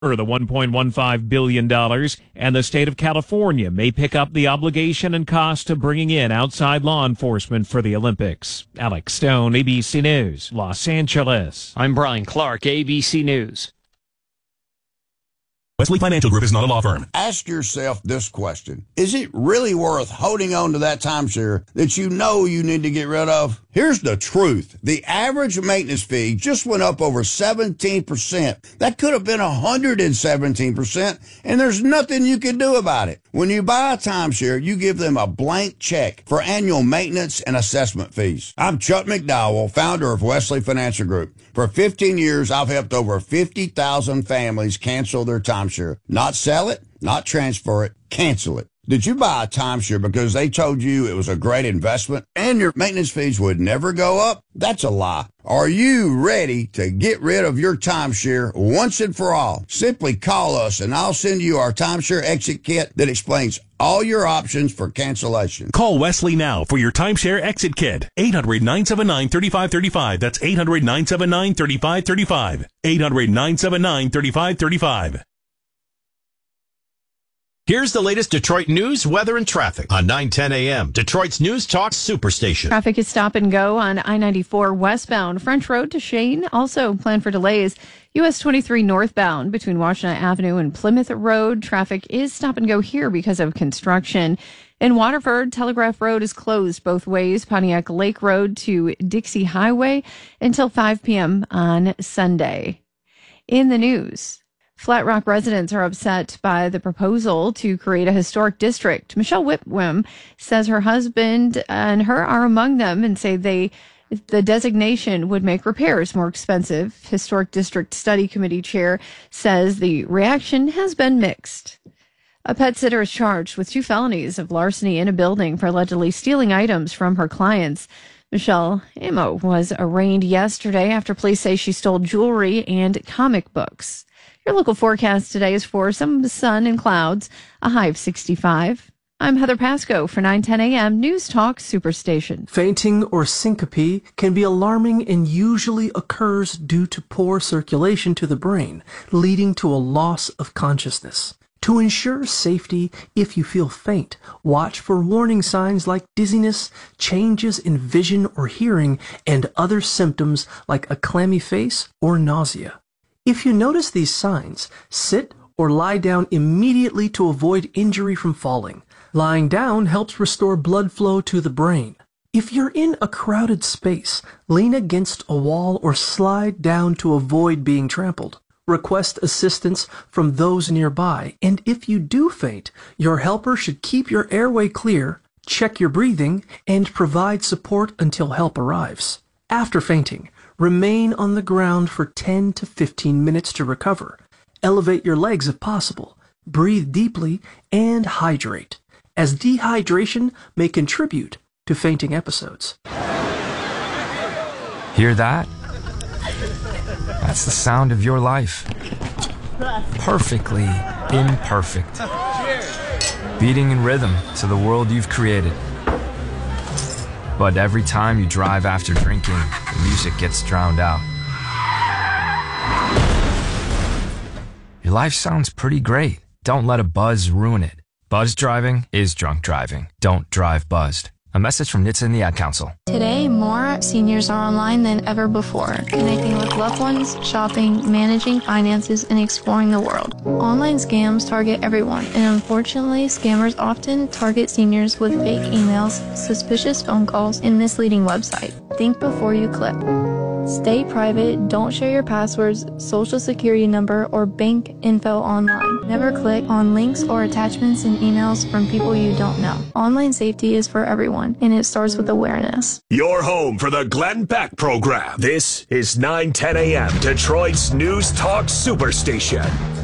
or the $1.15 billion, and the state of California may pick up the obligation and cost of bringing in outside law enforcement for the Olympics. Alex Stone, ABC News, Los Angeles. I'm Brian Clark, ABC News. Wesley Financial Group is not a law firm. Ask yourself this question. Is it really worth holding on to that timeshare that you know you need to get rid of? Here's the truth. The average maintenance fee just went up over 17%. That could have been 117%, and there's nothing you can do about it. When you buy a timeshare, you give them a blank check for annual maintenance and assessment fees. I'm Chuck McDowell, founder of Wesley Financial Group. For 15 years, I've helped over 50,000 families cancel their timeshare. Not sell it, not transfer it, cancel it. Did you buy a timeshare because they told you it was a great investment and your maintenance fees would never go up? That's a lie. Are you ready to get rid of your timeshare once and for all? Simply call us and I'll send you our timeshare exit kit that explains all your options for cancellation. Call Wesley now for your timeshare exit kit. 800-979-3535. That's 800-979-3535. 800-979-3535. Here's the latest Detroit news, weather, and traffic on 9:10 a.m. Detroit's News Talk Superstation. Traffic is stop and go on I-94 westbound, French Road to Shane. Also planned for delays. US 23 northbound between Washington Avenue and Plymouth Road. Traffic is stop and go here because of construction. In Waterford, Telegraph Road is closed both ways. Pontiac Lake Road to Dixie Highway until 5 p.m. on Sunday. In the news, Flat Rock residents are upset by the proposal to create a historic district. Michelle Whitwim says her husband and her are among them and say the designation would make repairs more expensive. Historic District Study Committee Chair says the reaction has been mixed. A pet sitter is charged with 2 felonies of larceny in a building for allegedly stealing items from her clients. Michelle Amo was arraigned yesterday after police say she stole jewelry and comic books. Your local forecast today is for some sun and clouds, a high of 65. I'm Heather Pasco for 9:10 a.m. News Talk Superstation. Fainting or syncope can be alarming and usually occurs due to poor circulation to the brain, leading to a loss of consciousness. To ensure safety, if you feel faint, watch for warning signs like dizziness, changes in vision or hearing, and other symptoms like a clammy face or nausea. If you notice these signs, sit or lie down immediately to avoid injury from falling. Lying down helps restore blood flow to the brain. If you're in a crowded space, lean against a wall or slide down to avoid being trampled. Request assistance from those nearby, and if you do faint, your helper should keep your airway clear, check your breathing, and provide support until help arrives. After fainting, remain on the ground for 10 to 15 minutes to recover. Elevate your legs if possible. Breathe deeply and hydrate, as dehydration may contribute to fainting episodes. Hear that? That's the sound of your life. Perfectly imperfect. Beating in rhythm to the world you've created. But every time you drive after drinking, the music gets drowned out. Your life sounds pretty great. Don't let a buzz ruin it. Buzz driving is drunk driving. Don't drive buzzed. A message from NHTSA and the Ad Council. Today, more seniors are online than ever before, connecting with loved ones, shopping, managing finances, and exploring the world. Online scams target everyone, and unfortunately, scammers often target seniors with fake emails, suspicious phone calls, and misleading websites. Think before you click. Stay private, don't share your passwords, social security number, or bank info online. Never click on links or attachments in emails from people you don't know. Online safety is for everyone, and it starts with awareness. Your home for the Glenn Beck program. This is 9:10 a.m. Detroit's News Talk Superstation.